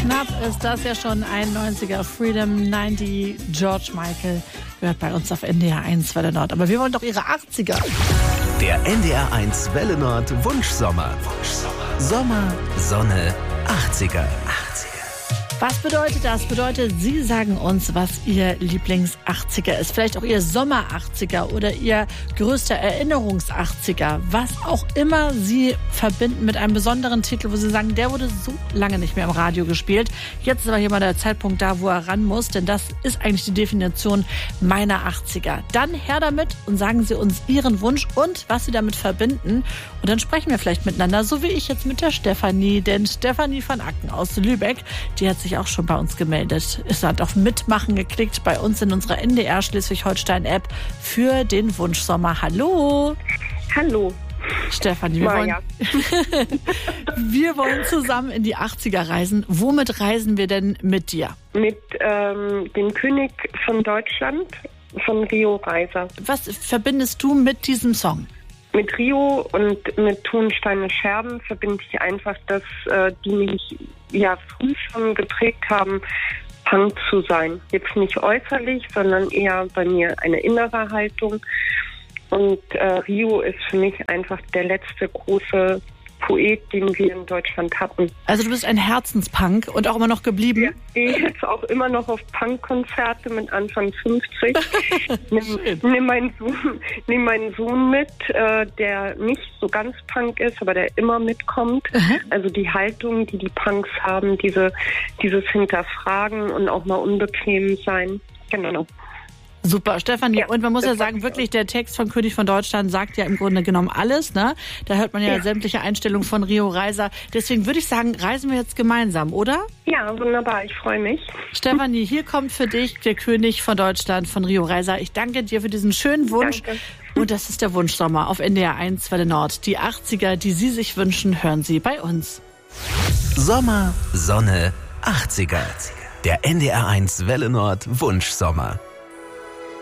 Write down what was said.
Knapp ist das ja schon ein 90er. Freedom 90, George Michael gehört bei uns auf NDR 1 Welle Nord. Aber wir wollen doch Ihre 80er. Der NDR 1 Welle Nord Wunschsommer. Sommer, Sonne, 80er. Was bedeutet das? Bedeutet, Sie sagen uns, was Ihr Lieblings-80er ist. Vielleicht auch Ihr Sommer-80er oder Ihr größter Erinnerungs-80er. Was auch immer Sie verbinden mit einem besonderen Titel, wo Sie sagen, der wurde so lange nicht mehr im Radio gespielt. Jetzt ist aber hier mal der Zeitpunkt da, wo er ran muss, denn das ist eigentlich die Definition meiner 80er. Dann her damit und sagen Sie uns Ihren Wunsch und was Sie damit verbinden. Und dann sprechen wir vielleicht miteinander, so wie ich jetzt mit der Stefanie. Denn Stefanie van Acken aus Lübeck, die hat sich auch schon bei uns gemeldet. Es hat auf Mitmachen geklickt bei uns in unserer NDR Schleswig-Holstein-App für den Wunschsommer. Hallo! Hallo. Stefanie, wir wollen zusammen in die 80er reisen. Womit reisen wir denn mit dir? Mit dem König von Deutschland, von Rio Reiser. Was verbindest du mit diesem Song? Mit Rio und mit Tonsteine Scherben verbinde ich einfach, dass die mich ja früh schon geprägt haben, Punk zu sein. Jetzt nicht äußerlich, sondern eher bei mir eine innere Haltung. Und Rio ist für mich einfach der letzte große Poet, den wir in Deutschland hatten. Also du bist ein Herzenspunk und auch immer noch geblieben? Ja, ich gehe jetzt auch immer noch auf Punkkonzerte mit Anfang 50. Nimm meinen Sohn mit, der nicht so ganz Punk ist, aber der immer mitkommt. Also die Haltung, die Punks haben, dieses Hinterfragen und auch mal unbequem sein. Genau. Super, Stefanie. Ja, und man muss ja sagen, wirklich, der Text von König von Deutschland sagt ja im Grunde genommen alles, ne? Da hört man ja sämtliche Einstellungen von Rio Reiser. Deswegen würde ich sagen, reisen wir jetzt gemeinsam, oder? Ja, wunderbar. Ich freue mich. Stefanie, hier kommt für dich der König von Deutschland von Rio Reiser. Ich danke dir für diesen schönen Wunsch. Danke. Und das ist der Wunschsommer auf NDR 1 Welle Nord. Die 80er, die Sie sich wünschen, hören Sie bei uns. Sommer, Sonne, 80er. Der NDR 1 Welle Nord Wunschsommer.